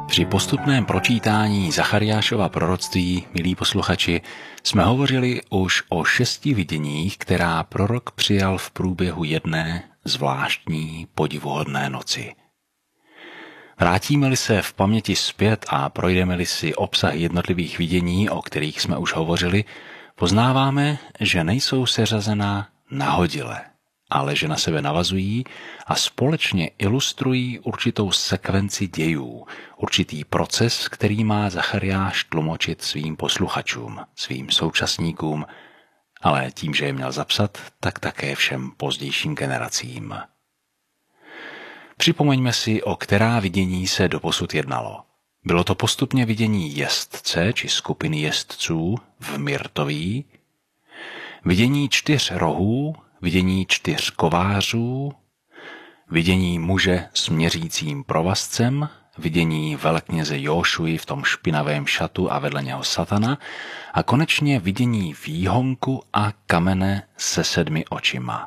Při postupném pročítání Zachariášova proroctví, milí posluchači, jsme hovořili už o 6 viděních, která prorok přijal v průběhu jedné zvláštní podivuhodné noci. Vrátíme-li se v paměti zpět a projdeme-li si obsah jednotlivých vidění, o kterých jsme už hovořili, poznáváme, že nejsou seřazená nahodile, ale že na sebe navazují a společně ilustrují určitou sekvenci dějů, určitý proces, který má Zachariáš tlumočit svým posluchačům, svým současníkům, ale tím, že je měl zapsat, tak také všem pozdějším generacím. Připomeňme si, o která vidění se doposud jednalo. Bylo to postupně vidění jezdce či skupiny jezdců v Myrtoví, vidění 4 rohů, vidění 4 kovářů, vidění muže s měřícím provazcem, vidění velekněze Jóšuji v tom špinavém šatu a vedle něho satana a konečně vidění výhonku a kamene se 7 očima.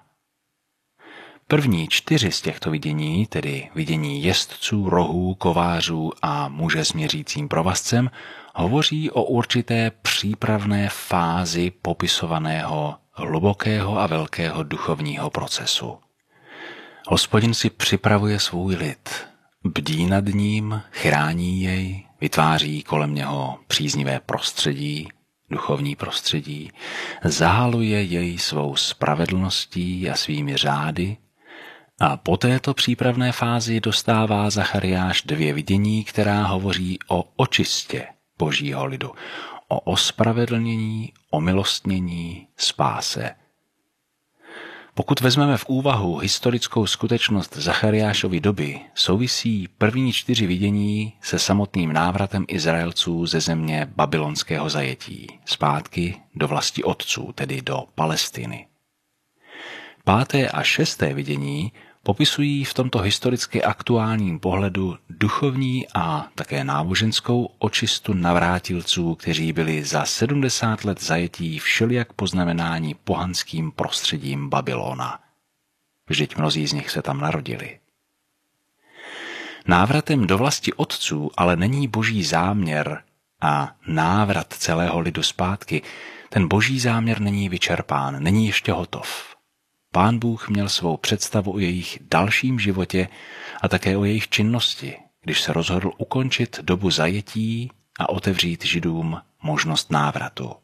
První 4 z těchto vidění, tedy vidění jezdců, rohů, kovářů a muže s měřícím provazcem, hovoří o určité přípravné fázi popisovaného hlubokého a velkého duchovního procesu. Hospodin si připravuje svůj lid, bdí nad ním, chrání jej, vytváří kolem něho příznivé prostředí, duchovní prostředí, zahaluje jej svou spravedlností a svými řády a po této přípravné fázi dostává Zachariáš 2 vidění, která hovoří o očistě Božího lidu, o ospravedlnění, omilostnění, spáse. Pokud vezmeme v úvahu historickou skutečnost Zachariášovy doby, souvisí první 4 vidění se samotným návratem Izraelců ze země babylonského zajetí, zpátky do vlasti otců, tedy do Palestiny. 5. a 6. vidění popisují v tomto historicky aktuálním pohledu duchovní a také náboženskou očistu navrátilců, kteří byli za 70 let zajetí všelijak poznamenáni pohanským prostředím Babylona. Vždyť mnozí z nich se tam narodili. Návratem do vlasti otců ale není boží záměr a návrat celého lidu zpátky. Ten boží záměr není vyčerpán, není ještě hotov. Pán Bůh měl svou představu o jejich dalším životě a také o jejich činnosti, když se rozhodl ukončit dobu zajetí a otevřít Židům možnost návratu.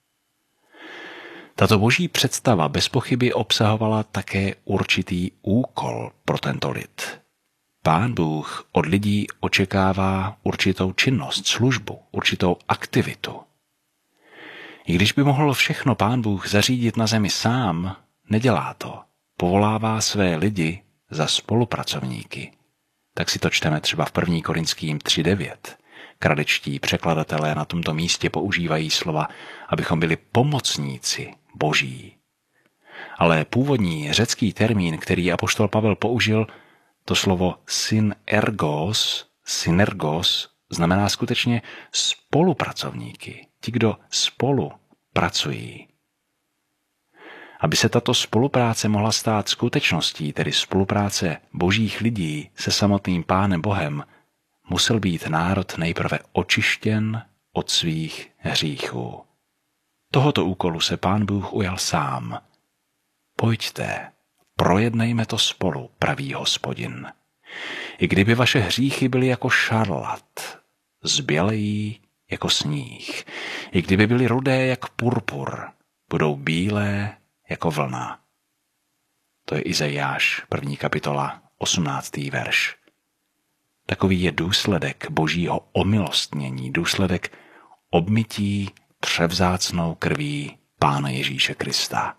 Tato boží představa bez pochyby obsahovala také určitý úkol pro tento lid. Pán Bůh od lidí očekává určitou činnost, službu, určitou aktivitu. I když by mohl všechno Pán Bůh zařídit na zemi sám, nedělá to. Povolává své lidi za spolupracovníky. Tak si to čteme třeba v 1. Korinským 3:9. Kradečtí překladatelé na tomto místě používají slova, abychom byli pomocníci boží. Ale původní řecký termín, který apoštol Pavel použil, to slovo synergos, znamená skutečně spolupracovníky, ti, kdo spolu pracují. Aby se tato spolupráce mohla stát skutečností, tedy spolupráce božích lidí se samotným Pánem Bohem, musel být národ nejprve očištěn od svých hříchů. Tohoto úkolu se Pán Bůh ujal sám. Pojďte, projednejme to spolu, praví Hospodin. I kdyby vaše hříchy byly jako šarlat, zbělejí jako sníh. I kdyby byly rudé jak purpur, budou bílé jako vlna. To je Izajáš, 1. kapitola, 18. verš. Takový je důsledek božího omilostnění, důsledek obmytí převzácnou krví Pána Ježíše Krista.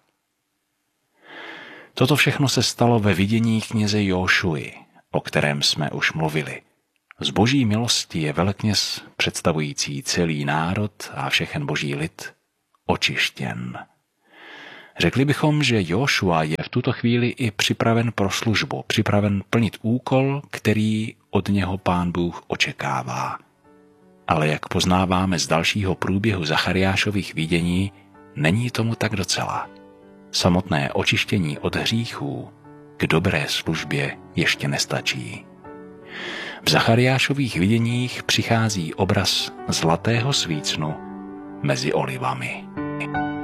Toto všechno se stalo ve vidění kněze Jóšuji, o kterém jsme už mluvili. Z boží milosti je velekněz představující celý národ a všechen boží lid očištěn. Řekli bychom, že Jóšua je v tuto chvíli i připraven pro službu, připraven plnit úkol, který od něho Pán Bůh očekává. Ale jak poznáváme z dalšího průběhu Zachariášových vidění, není tomu tak docela. Samotné očištění od hříchů k dobré službě ještě nestačí. V Zachariášových viděních přichází obraz zlatého svícnu mezi olivami.